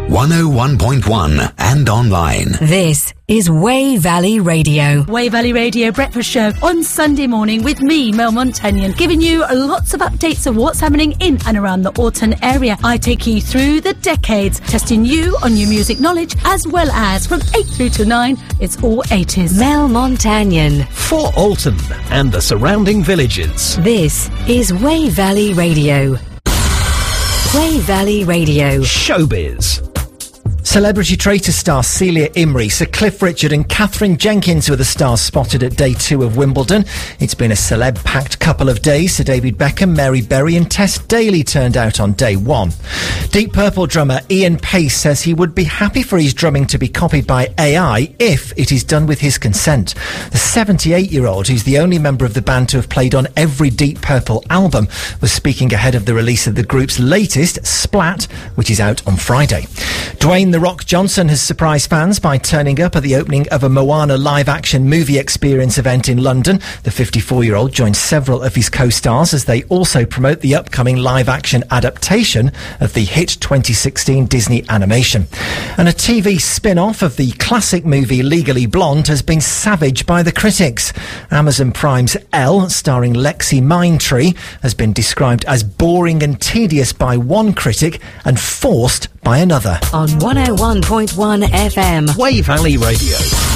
101.1 and online. This is Way Valley Radio. Way Valley Radio Breakfast Show on Sunday morning with me, Mel Montagnon, giving you lots of updates of what's happening in and around the Alton area. I take you through the decades, testing you on your music knowledge, as well as from 8 through to 9, it's all 80s. Mel Montagnon. For Alton and the surrounding villages. This is Way Valley Radio. Way Valley Radio. Showbiz. Celebrity Traitor star Celia Imrie, Sir Cliff Richard and Catherine Jenkins were the stars spotted at day 2 of Wimbledon. It's been a celeb-packed couple of days. Sir David Beckham, Mary Berry and Tess Daly turned out on day 1. Deep Purple drummer Ian Pace says he would be happy for his drumming to be copied by AI if it is done with his consent. The 78-year-old, who's the only member of the band to have played on every Deep Purple album, was speaking ahead of the release of the group's latest, Splat, which is out on Friday. Dwayne The Rock Johnson has surprised fans by turning up at the opening of a Moana live-action movie experience event in London. The 54-year-old joined several of his co-stars as they also promote the upcoming live-action adaptation of the hit 2016 Disney animation. And a TV spin-off of the classic movie Legally Blonde has been savaged by the critics. Amazon Prime's Elle, starring Lexi Mindtree, has been described as boring and tedious by one critic and forced by another. On 101.1 FM. Way Valley Radio.